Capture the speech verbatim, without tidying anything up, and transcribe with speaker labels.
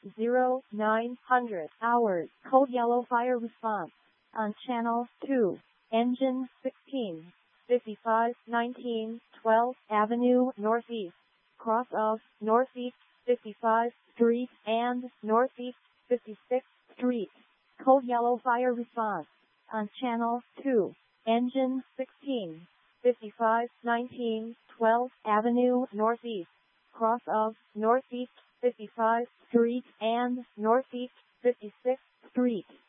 Speaker 1: zero nine hundred hours. Code yellow fire response on channel two. Engine sixteen, fifty-five nineteen twelfth Avenue Northeast, cross of Northeast fifty-fifth Street and Northeast fifty-sixth Street. Code yellow fire response on channel two. Engine sixteen, fifty-five nineteen twelfth Avenue Northeast, cross of Northeast fifty-fifth Street and Northeast fifty-sixth Street.